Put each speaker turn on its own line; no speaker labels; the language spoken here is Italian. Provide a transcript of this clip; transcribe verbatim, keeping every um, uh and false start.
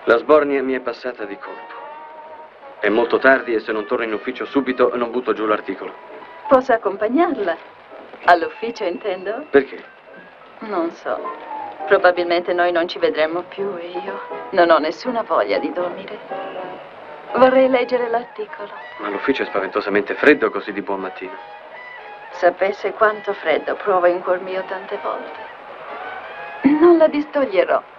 La sbornia mi è passata di colpo. È molto tardi e se non torno in ufficio subito non butto giù l'articolo.
Posso accompagnarla? All'ufficio, intendo?
Perché?
Non so. Probabilmente noi non ci vedremo più e io non ho nessuna voglia di dormire. Vorrei leggere l'articolo.
Ma l'ufficio è spaventosamente freddo così di buon mattino.
Sapesse quanto freddo provo in cuor mio tante volte. Non la distoglierò.